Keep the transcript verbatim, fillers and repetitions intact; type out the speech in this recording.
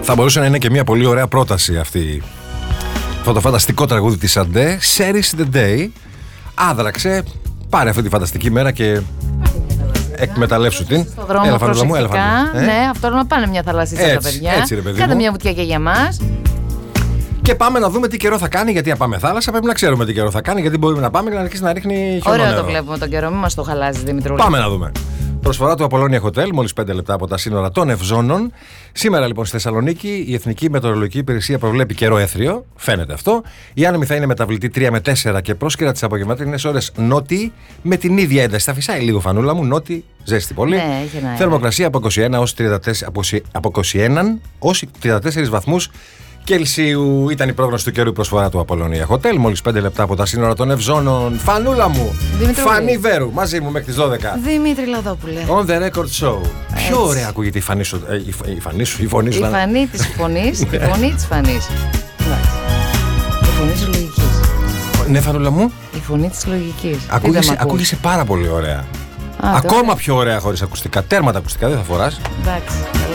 Θα μπορούσε να είναι και μια πολύ ωραία πρόταση αυτή. Αυτό το φανταστικό τραγούδι της Σαντέ, Cherish the Day. Άδραξε, πάρε αυτή τη φανταστική μέρα και εκμεταλλεύσου την. Στον δρόμο έλα, προσεκτικά, μου, έλα, ε? Ναι, αυτό να πάνε μια θαλασσίτσα τα παιδιά. Έτσι, ρε, παιδί Κάντε μου. μια βουτιά και για μας. Και πάμε να δούμε τι καιρό θα κάνει, γιατί αν πάμε θάλασσα πρέπει να ξέρουμε τι καιρό θα κάνει, γιατί μπορούμε να πάμε και να αρχίσει να ρίχνει χιονόνερο. Ωραίο το βλέπουμε τον καιρό, μην μας το χαλάζει, Δημητρούλη. Πάμε να δούμε. Προσφορά του Απολώνια Hotel, μόλις πέντε λεπτά από τα σύνορα των Ευζώνων. Σήμερα λοιπόν στη Θεσσαλονίκη η Εθνική Μετεωρολογική Υπηρεσία προβλέπει καιρό έθριο, φαίνεται αυτό. Η άνεμη θα είναι μεταβλητή τρία με τέσσερα και πρόσκαιρα τις απογευματινές ώρες νότιοι με την ίδια ένταση. Θα φυσάει λίγο φανούλα μου, νότιοι, ζέστη πολύ. Ναι, θερμοκρασία από είκοσι ένα ως τριάντα τέσσερα, από είκοσι ένα ως τριάντα τέσσερις βαθμούς Κελσίου. Ήταν η πρόγνωση του καιρού, η προσφορά του Απολώνια Hotel. Μόλις πέντε λεπτά από τα σύνορα των Ευζώνων. Φανούλα μου! Δημητρούλη. Φανή Βέρου, μαζί μου μέχρι τις δώδεκα. Δημήτρη Λαδόπουλε. On the record show. Έτσι. Πιο ωραία ακούγεται η φανή σου. Ε, η, η φανή σου, η φωνή σου. Η φανή της φωνής, η φωνή της φανής. Η φωνή της λογικής. Ναι, Φανούλα μου. Η φωνή της λογικής. Ακούγεσαι, ακούγεσαι πάρα πολύ ωραία. Α, Ακόμα τώρα. πιο ωραία χωρίς ακουστικά. Τέρμα τα ακουστικά δεν θα φοράς. Εντάξει.